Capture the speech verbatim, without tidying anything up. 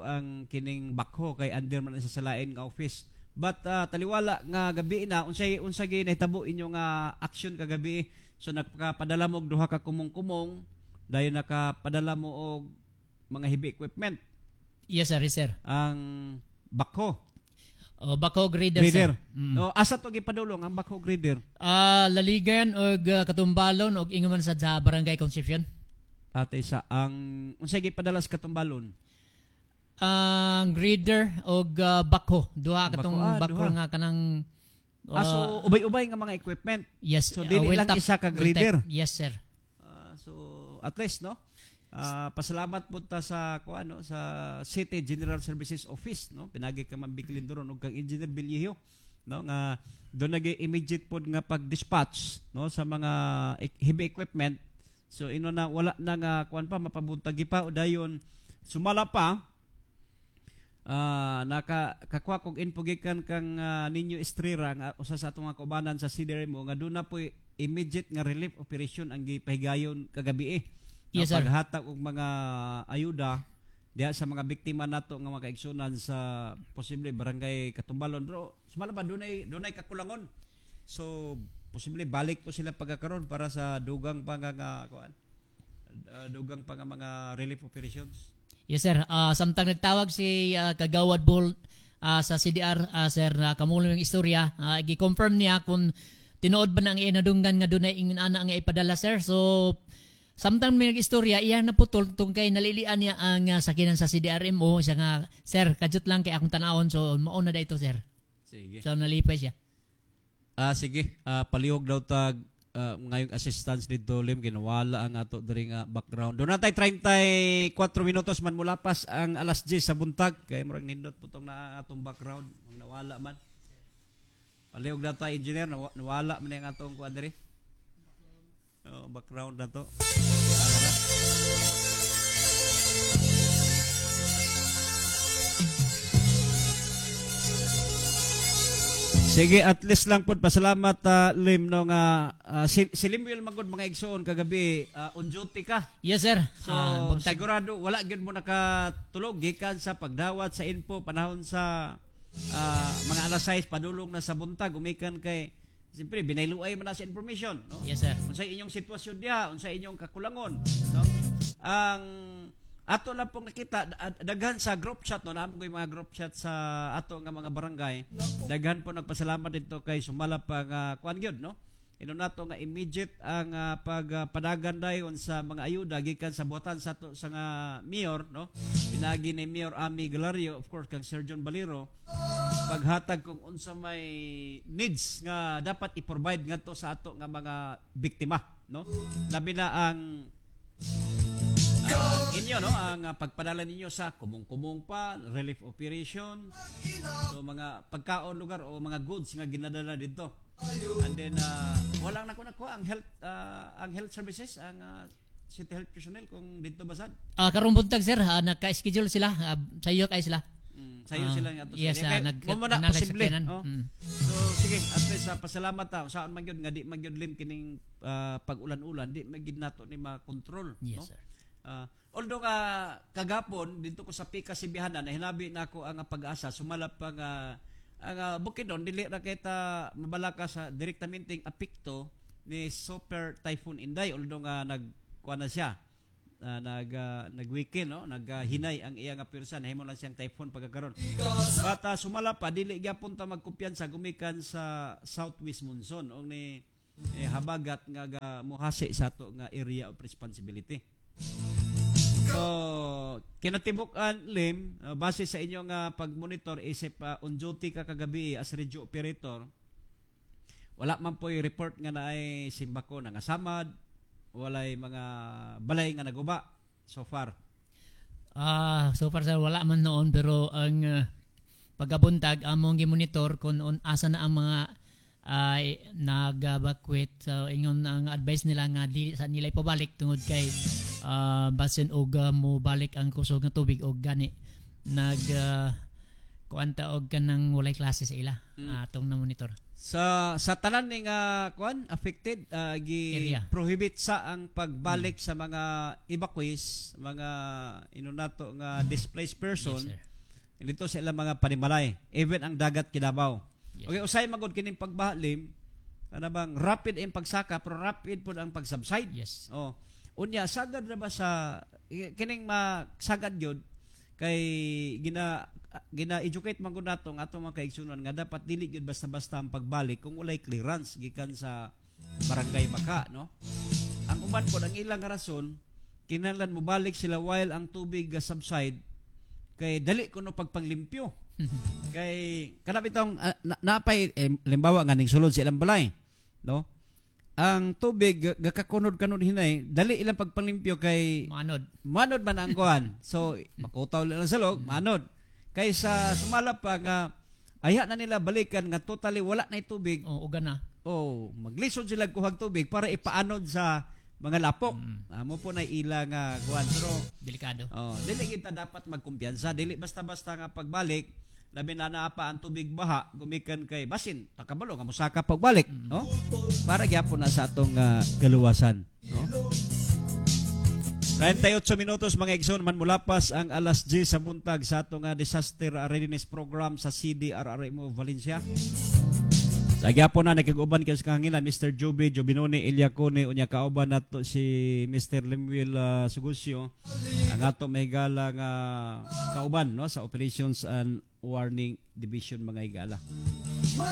ang kining bakho kay under man sa salain nga office. But uh, taliwala nga gabi na unsay unsay ginahitabo inyo nga action kagabi. So nagpapadala mo og duha ka kumong-kumong, dayon nakapadala mo og mga heavy equipment. Yes sir, yes, sir. Ang bakho. O bako grader, Grader. sir. Mm. No, asa to gipadulong ang bakho grader? Ah, laligan og uh, katumbalon og ingon sa sa Barangay Concepcion. Ate sa ang unsay gipadala sa katumbalon? Ang grader og uh, bakho, duha katong Ah, bakho duha. nga kanang Ah, so ubay-ubay nga mga equipment. yes, So uh, dili well lang tap- isa ka well grader. tap- Yes sir. Ah, so at least no. Ah, pasalamat po ta sa ko ano sa City General Services Office no. Pinagi ka man biklin doron og kang Engineer Bilyeho no nga do nagi immediate pod nga pag-dispatch no sa mga e- heavy equipment. So ino na wala na nga kuan pa mapabuntagi pa o dayon sumala pa ah naka kakuha kog info gikan kang uh, Ninyo Estrella nga usa sa atong mga kaubanan sa C D R mo nga do na po immediate nga relief operation ang gipahigayon kagabi eh. Yes, sir. Paghatag og mga ayuda diha sa mga biktima nato nga mga kaigsunan sa posible barangay Katumbalon. Pero sumala pa dunay dunay kakulangon. So posible balik po sila pagkakaroon para sa dugang pa nga nga kuan. Uh, dugang pa nga mga relief operations. Yes sir. Ah, samtang nagtawag si ah, Kagawad Bull ah, sa C D R, ah, sir, na kamulong yung istorya, ah, gi-confirm niya kung tinuod ba nang inadunggan nga dunay ingin ana nga ipadala sir. So samtang may nag-istorya, iya na putol tung kay nalilian niya ang uh, sakinan sa C D R M O. Siya nga, sir, kadyot lang kay akong tanawon. So, mauna na ito, sir. Sige. So, nalipay siya. Ah sige, ah, palihog daw tag ah, ngayong assistance dito lim ginawala ang ato diri nga background. Do natay thirty-four minutos man mulapas ang alas ten sa buntag kay murag nindot putong na atong background ang nawala man. Palihog daw ta engineer nawa- nawala man ang atong kuan diri. Oh, background na to. Sige, at least lang po pasalamat uh, Lim no nga uh, si, si Lim Will magod mga igsoon kagabi uh, on duty ka. Yes, sir. So Ah, buntag. sigurado wala gyud mo nakatulog gikan sa pagdawat sa info panahon sa ah, mga alas sais padulong na sa buntag umikan kay siyempre binayluay man na sa information no. Yes, sir. Unsay inyong sitwasyon diha, unsay inyong kakulangon no. Ang ato lang pong nakita da- daghan sa group chat no naamo koy mga group chat sa ato nga mga barangay daghan po nagpasalamat dito kay sumala pa nga kuan gyud no. Ino nato nga immediate ang uh, pagpadagan dayon sa mga ayuda gikan sa buhatan sa to, sa nga mayor no. Pinagi ni Mayor Ami Galario of course kang Sir John Baliro paghatag kung unsa may needs nga dapat i-provide ngadto sa ato nga mga biktima no. Labi na ang ang inyo no ang uh, pagpadala ninyo sa kumong-kumong pa relief operation so mga pagkaon lugar o mga goods nga ginadala dito. And then uh, walang nako nako ang health uh, ang health services ang uh, city health personnel kung dito basad. Ah, karong buntag, sir, ah, naka-schedule sila. Ah, sa iyo kay sila. Mm, sayo Ah, sila nga to. yes, ah, nag- mo na nalay posible. sakyanan. Oh. Mm. So sige, at least uh, pasalamat ta saan man gyud nga di man gyud lim kining uh, pag-ulan-ulan, di man gyud nato ni ma-control, Yes, no? sir. Uh, although ka kagapon dito ko sa Pika Sibihanan na hinabi na ako ang pag-asa sumalap pa nga ang uh, Bukidnon dili ra kita mabalaka sa direktamente apekto ni Super Typhoon Inday although nga nagkuha na siya uh, nag uh, nag-weekend no naghinay ang iya nga pwersa nahimo lang siyang typhoon pagkakaron but uh, sumala pa dili gyapon ta magkumpiyansa gumikan sa southwest monsoon o ni eh, habagat nga ga, muhasi sa ato nga area of responsibility. So, kinatibuk-an Lim, uh, base sa inyong uh, pag-monitor isip uh, on duty ka kagabi as radio operator, wala man po yung report nga na ay simbako na ngasamad, walay mga balay nga naguba so far. Ah, so far sir, wala man noon pero ang uh, pagabuntag among gi-monitor kung on asa na ang mga ay nag-evacuate. So ingon ang advice nila nga di sa nila ipabalik tungod kay uh, basin og uh, mo balik ang kusog nga tubig og gani nag uh, kuanta og kanang walay klase sa ila Mm. atong na monitor. sa sa tanan ning uh, kuan affected uh, gi Area. prohibit sa ang pagbalik sa mga evacuees, mga inunato nga displaced person. Yes, sir. Dito sa ilang mga panimalay, even ang dagat Kidabaw. Yes. Okay, usay magod kining pagbahalim, ano bang rapid ang pagsaka pero rapid pud ang pagsubside. Yes. Oh. Unya sagad na ba sa kining masagad gyud kay gina gina-educate man gud nato ang atong mga kaigsunon nga dapat dili gyud basta-basta ang pagbalik kung walay clearance gikan sa barangay Baka, no? Ang uban pod ang ilang rason kinahanglan mo balik sila while ang tubig ga subside kay dali kuno pagpanglimpyo. Kay kana bitong uh, na, napay eh, limbawa nga ning sulod sa ilang balay, no? Ang tubig gakakunod-kanod hinay, dali ilang pagpanglimpyo kay Manod. manod man ang kuan. So makutaw lang sa log, manod. Kaysa sumalap pa nga aya na nila balikan nga totally wala na tubig. O uga na. Oh, maglisod sila kuhag tubig para ipaanod sa mga lapok. Mm. Amo po na ila nga kuan pero Delikado. oh, dili kita dapat magkumpiyansa, dili basta-basta nga pagbalik labi na naa pa ang tubig baha gumikan kay basin takabalo nga mosaka pagbalik, no? Para gyapon na sa atong uh, galuwasan, no? thirty-eight minutos mga igsoon man mulapas ang alas ten sa buntag sa atong uh, disaster readiness program sa C D R R M O Valencia. Sa gyapon na nakig-uban kay sa kangilan Mister Joby Jobinone Eliacone unya kauban nato si Mister Lemuel uh, Sugusyo ang ato may gala nga kauban, no, sa Operations and Warning Division mga igala.